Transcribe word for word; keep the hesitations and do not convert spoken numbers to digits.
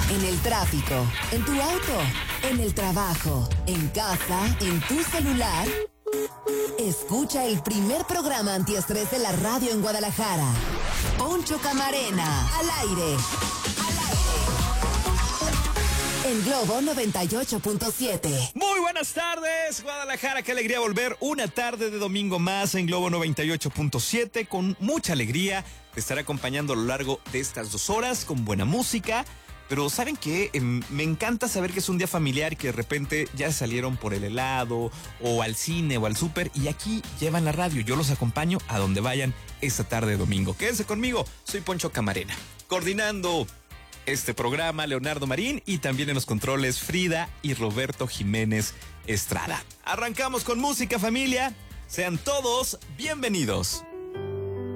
En el tráfico, en tu auto, en el trabajo, en casa, en tu celular. Escucha el primer programa antiestrés de la radio en Guadalajara. Poncho Camarena, al aire. Al aire. En Globo noventa y ocho punto siete. Muy buenas tardes, Guadalajara. Qué alegría volver una tarde de domingo más en Globo noventa y ocho punto siete. Con mucha alegría te estaré acompañando a lo largo de estas dos horas con buena música. Pero ¿saben qué? Eh, me encanta saber que es un día familiar y que de repente ya salieron por el helado o al cine o al súper y aquí llevan la radio. Yo los acompaño a donde vayan esta tarde de domingo. Quédense conmigo, soy Poncho Camarena. Coordinando este programa, Leonardo Marín, y también en los controles Frida y Roberto Jiménez Estrada. Arrancamos con música, familia. Sean todos bienvenidos.